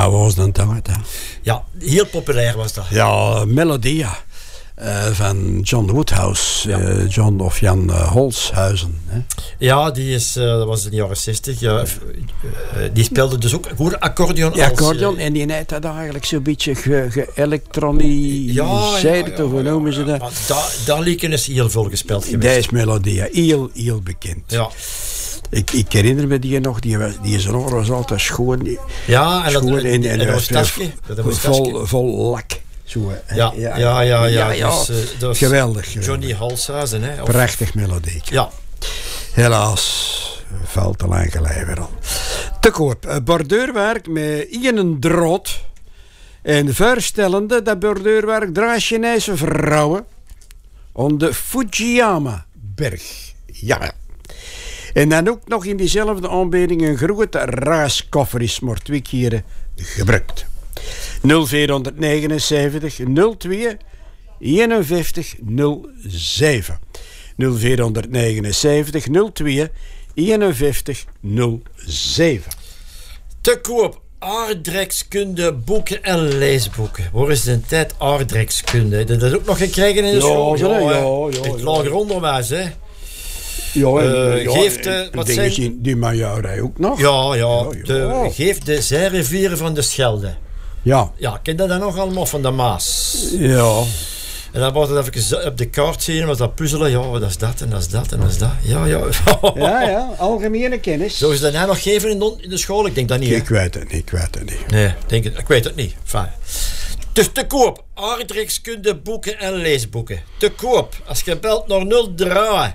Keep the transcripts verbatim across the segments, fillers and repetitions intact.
dat was dan tijd. Hè. Ja, heel populair was dat. Ja, Melodia. Uh, van John Woodhouse, ja. uh, John of Jan uh, Holshuizen. Hè? Ja, die is, uh, dat was in de jaren zestig. Ja, uh, die speelde dus ook goed accordeon. Ja, als, accordeon. Uh, en die heeft dat eigenlijk zo'n beetje geëlektroniseerd, ja, ja, ja, of hoe noemen ze dat? Ja, daar lieken is heel veel gespeeld geweest. Dat is Melodia, heel, heel bekend. Ja. Ik, ik herinner me die nog, die, die zijn oor was altijd schoon. Die, ja, en schoon dat, en, en, en en dat was vol, vol lak. Zo, ja, ja, ja, ja, ja, ja. Dus, uh, dus geweldig, geweldig. Johnny Holshuizen, hè? Of... Prachtig melodie. Ja. Helaas valt te lang geleden weer al. Te koop. Borduurwerk met een drood. En voorstellende dat borduurwerk draait Chinese vrouwen om de Fujiyama-berg. Ja. En dan ook nog in diezelfde aanbieding een grote raaskoffer is maar twee keren gebruikt. nul vier negenenzeventig nul twee eenenvijftig nul zeven nul vier negenenzeventig nul twee eenenvijftig nul zeven. Te koop aardrijkskunde boeken en leesboeken. Waar is de tijd aardrijkskunde? Dat is ook nog gekregen in de ja, school. Ja, ja, ja, ja, ja, het lager onderwijs, hè. Ja, uh, ja, geeft de, wat zijn... die, die majorij ook nog. Ja, ja. ja, ja. De, geeft de zijrivieren van de Schelde. Ja. Ja, ken je dat nog allemaal van de Maas? Ja. En dan wordt het even op de kaart zien, was dat puzzelen. Ja, dat is dat en dat is dat en dat is dat. Ja, ja. ja, ja. Algemene kennis. Zou ze dat nou nog geven in de, in de school? Ik denk dat niet. Ik hè? weet het niet, ik weet het niet. Nee, denk het, ik weet het niet. Fijn. Dus te koop. Aardrijkskunde boeken en leesboeken. Te koop. Als je belt naar nul drie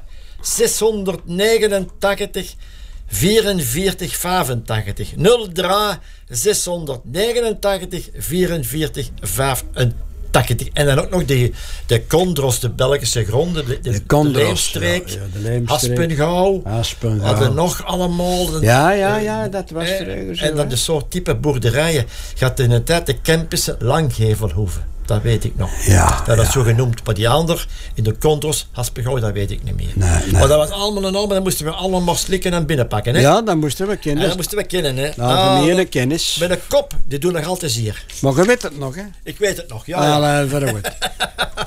zeshonderdnegenentachtig vierenveertig vijfentachtig. nul drie zeshonderdnegenentachtig vierenveertig vijfentachtig. En dan ook nog de, de Condros, de Belgische gronden, de, de, de, Condros, de Leemstreek, ja, ja, de Leemstreek. Aspengouw, Aspengouw. hadden nog allemaal. De, ja, ja, ja, dat was er eh, En dan de soort type boerderijen. Gaat in de tijd de Kempische Langgevelhoeven. Dat weet ik nog. Ja, dat is ja. zo genoemd. Maar die ander, in de Condros, Aspengouw, dat weet ik niet meer. Nee, nee. Maar dat was allemaal een naam, dan moesten we allemaal maar slikken en binnenpakken. Hè? Ja, dan moesten we kennen. En dat moesten we kennen. Hè? Algemene ah, kennis. Met een kop, die doen nog altijd hier. Maar je weet het nog, hè? Ik weet het nog, ja. ja. Allee, verder goed.